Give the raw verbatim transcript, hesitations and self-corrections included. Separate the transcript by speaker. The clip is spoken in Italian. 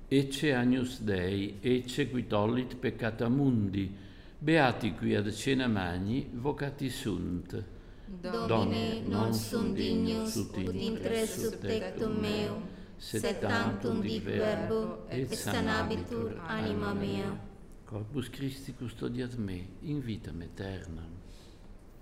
Speaker 1: Ecce agnus Dei, ecce qui tollit peccata mundi, beati qui ad cena magni, vocati sunt.
Speaker 2: Domine, non sum dignus ut intres sub tectum meum, sed tantum dic verbo, et sanabitur anima mea.
Speaker 1: Corpus Christi custodiat me, in vitam aeternam.